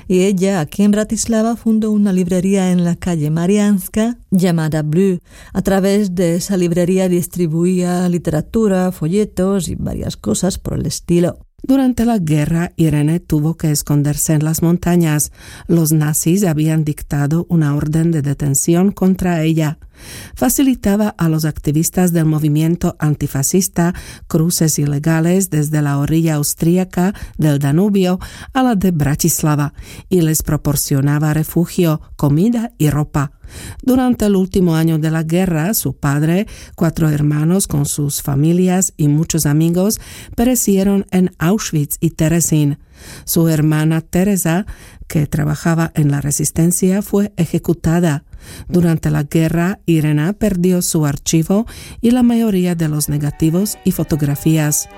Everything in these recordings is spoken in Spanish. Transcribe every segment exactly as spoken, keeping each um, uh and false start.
y ella aquí en Bratislava fundó una librería en la calle Mariánska llamada Blue. A través de esa librería distribuía literatura, folletos y varias cosas por el estilo. Durante la guerra, Irene tuvo que esconderse en las montañas. Los nazis habían dictado una orden de detención contra ella. Facilitaba a los activistas del movimiento antifascista cruces ilegales desde la orilla austríaca del Danubio a la de Bratislava y les proporcionaba refugio, comida y ropa. Durante el último año de la guerra, su padre, cuatro hermanos con sus familias y muchos amigos perecieron en Auschwitz y Terezín. Su hermana Teresa, que trabajaba en la resistencia, fue ejecutada. Durante la guerra, Irena perdió su archivo y la mayoría de los negativos y fotografías.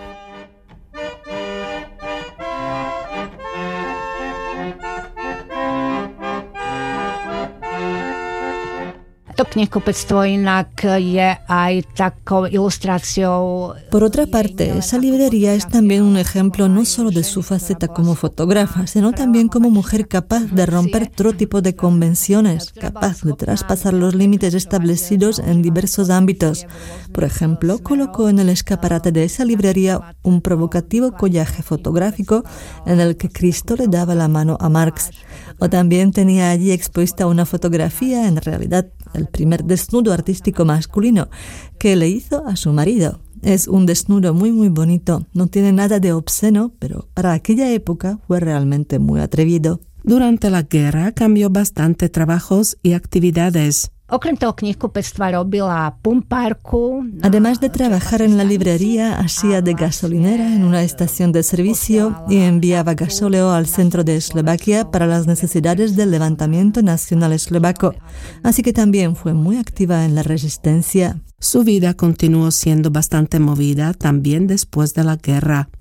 Por otra parte, esa librería es también un ejemplo no solo de su faceta como fotógrafa, sino también como mujer capaz de romper todo tipo de convenciones, capaz de traspasar los límites establecidos en diversos ámbitos. Por ejemplo, colocó en el escaparate de esa librería un provocativo collaje fotográfico en el que Cristo le daba la mano a Marx. O también tenía allí expuesta una fotografía, en realidad el primer desnudo artístico masculino, que le hizo a su marido. Es un desnudo muy muy bonito, no tiene nada de obsceno, pero para aquella época fue realmente muy atrevido. Durante la guerra cambió bastante trabajos y actividades. Además de trabajar en la librería, hacía de gasolinera en una estación de servicio y enviaba gasóleo al centro de Eslovaquia para las necesidades del levantamiento nacional eslovaco. Así que también fue muy activa en la resistencia. Su vida continuó siendo bastante movida también después de la guerra.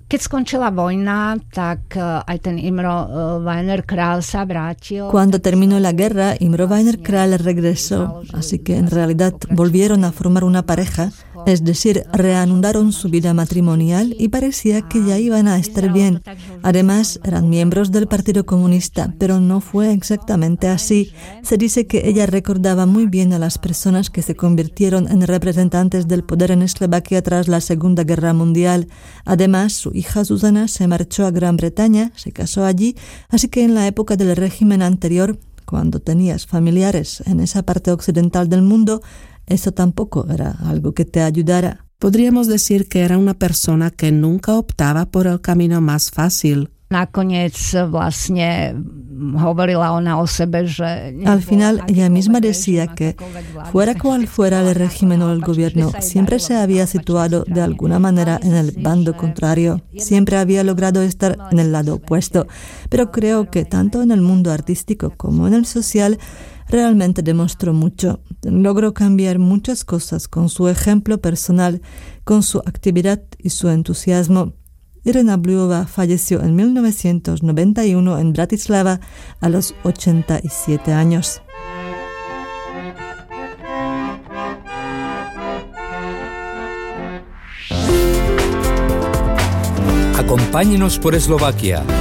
Cuando terminó la guerra, Imre Weiner Král regresó, así que en realidad volvieron a formar una pareja, es decir, reanudaron su vida matrimonial y parecía que ya iban a estar bien. Además, eran miembros del Partido Comunista, pero no fue exactamente así. Se dice que ella recordaba muy bien a las personas que se convirtieron en representantes del poder en Eslovaquia tras la Segunda Guerra Mundial. Además, su hija Susana se marchó a Gran Bretaña, se casó allí, así que en la época del régimen anterior, cuando tenías familiares en esa parte occidental del mundo, eso tampoco era algo que te ayudara. Podríamos decir que era una persona que nunca optaba por el camino más fácil. Al final, ella misma decía que, fuera cual fuera el régimen o el gobierno, siempre se había situado de alguna manera en el bando contrario, siempre había logrado estar en el lado opuesto, pero creo que tanto en el mundo artístico como en el social, realmente demostró mucho. Logró cambiar muchas cosas con su ejemplo personal, con su actividad y su entusiasmo. Irena Bluyová falleció en mil novecientos noventa y uno en Bratislava a los ochenta y siete años. Acompáñenos por Eslovaquia.